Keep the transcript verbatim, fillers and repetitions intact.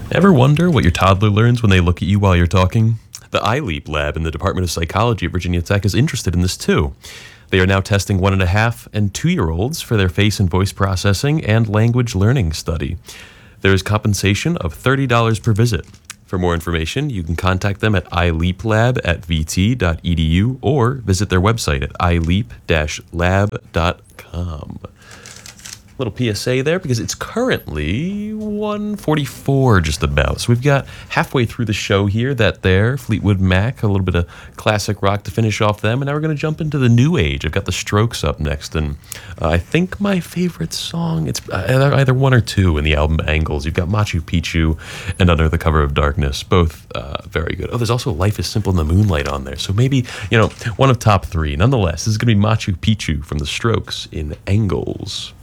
Ever wonder what your toddler learns when they look at you while you're talking? The iLeap lab in the Department of Psychology at Virginia Tech is interested in this too. They are now testing one and a half and two year olds for their face and voice processing and language learning study. There is compensation of thirty dollars per visit. For more information, you can contact them at iLeapLab at v t dot e d u or visit their website at i leap dash lab dot com. Little P S A there because it's currently one forty-four just about. So we've got halfway through the show here, that there, Fleetwood Mac, a little bit of classic rock to finish off them. And now we're going to jump into the new age. I've got the Strokes up next. And uh, I think my favorite song, it's either, either one or two in the album Angles. You've got Machu Picchu and Under the Cover of Darkness. Both uh, very good. Oh, there's also Life is Simple in the Moonlight on there. So maybe, you know, one of top three. Nonetheless, this is going to be Machu Picchu from the Strokes in Angles.